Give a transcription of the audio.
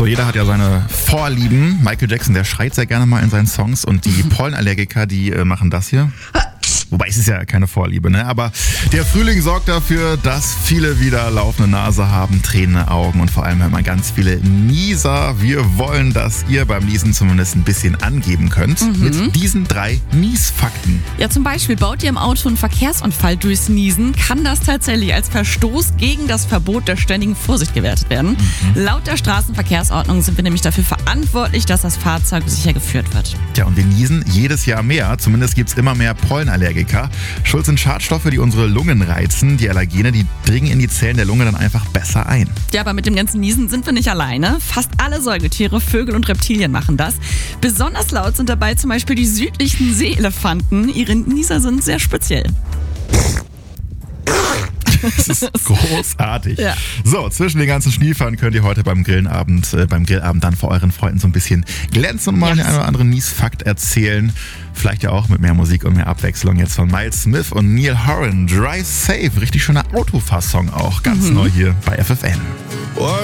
So, jeder hat ja seine Vorlieben. Michael Jackson, der schreit sehr gerne mal in seinen Songs und die Pollenallergiker, die machen das hier. Wobei es ist ja keine Vorliebe, ne? Aber der Frühling sorgt dafür, dass viele wieder laufende Nase haben, tränende Augen und vor allem hört man ganz viele Nieser. Wir wollen, dass ihr beim Niesen zumindest ein bisschen angeben könnt mit diesen 3 Niesfakten. Ja, zum Beispiel baut ihr im Auto einen Verkehrsunfall durchs Niesen, kann das tatsächlich als Verstoß gegen das Verbot der ständigen Vorsicht gewertet werden. Laut der Straßenverkehrsordnung sind wir nämlich dafür verantwortlich, dass das Fahrzeug sicher geführt wird. Tja, und wir niesen jedes Jahr mehr. Zumindest gibt's immer mehr Pollenallergiker. Schuld sind Schadstoffe, die unsere Lungen reizen. Die Allergene, die dringen in die Zellen der Lunge dann einfach besser ein. Ja, aber mit dem ganzen Niesen sind wir nicht alleine. Fast alle Säugetiere, Vögel und Reptilien machen das. Besonders laut sind dabei zum Beispiel die südlichen Seeelefanten. Ihre Nieser sind sehr speziell. Das ist großartig. Ja. So, zwischen den ganzen Schniefern könnt ihr heute beim Grillabend dann vor euren Freunden so ein bisschen glänzen und mal den einen oder anderen Niesfakt erzählen. Vielleicht ja auch mit mehr Musik und mehr Abwechslung. Jetzt von Miles Smith und Neil Horan. Drive Safe. Richtig schöner Autofahr-Song auch. Ganz neu hier bei FFN.